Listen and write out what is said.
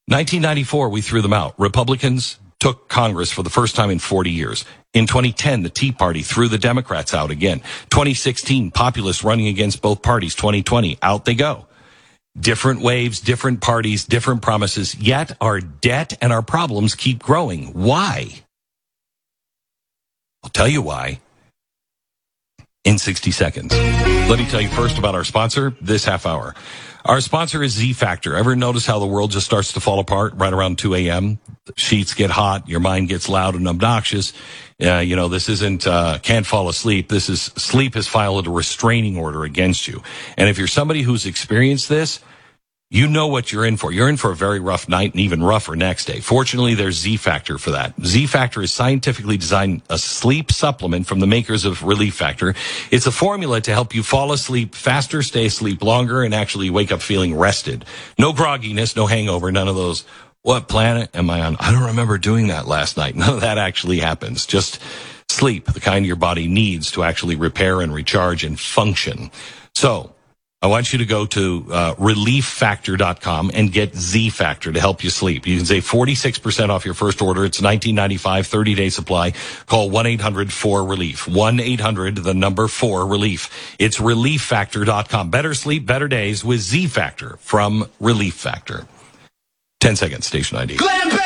1994, we threw them out. Republicans took Congress for the first time in 40 years. In 2010, the Tea Party threw the Democrats out again. 2016, populists running against both parties. 2020, out they go. Different waves, different parties, different promises, yet our debt and our problems keep growing. Why? I'll tell you why in 60 seconds. Let me tell you first about our sponsor this half hour. Our sponsor is Z Factor. Ever notice how the world just starts to fall apart right around 2 a.m.? Sheets get hot, your mind gets loud and obnoxious. This isn't can't fall asleep. This is sleep has filed a restraining order against you. And if you're somebody who's experienced this, you know what you're in for. You're in for a very rough night and even rougher next day. Fortunately, there's Z Factor for that. Z Factor is scientifically designed a sleep supplement from the makers of Relief Factor. It's a formula to help you fall asleep faster, stay asleep longer, and actually wake up feeling rested. No grogginess, no hangover, none of those. What planet am I on? I don't remember doing that last night. None of that actually happens. Just sleep, the kind your body needs to actually repair and recharge and function. So, I want you to go to relieffactor.com and get Z Factor to help you sleep. You can save 46% off your first order. It's $19.95, 30-day supply. Call 1-800-4RELIEF. 1-800-4RELIEF. It's relieffactor.com. Better sleep, better days with Z Factor from Relief Factor. 10 seconds, station ID.